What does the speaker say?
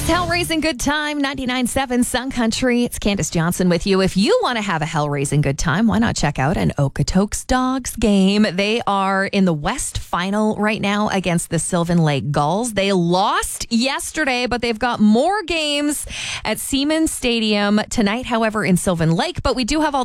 It's Hell-Raising Good Time, 99.7 Sun Country. It's Candace Johnson with you. If you want to have a hell-raising good time, why not check out an Okotoks Dogs game? They are in the West Final right now against the Sylvan Lake Gulls. They lost yesterday, but they've got more games at Siemens Stadium tonight, however, in Sylvan Lake. But we do have all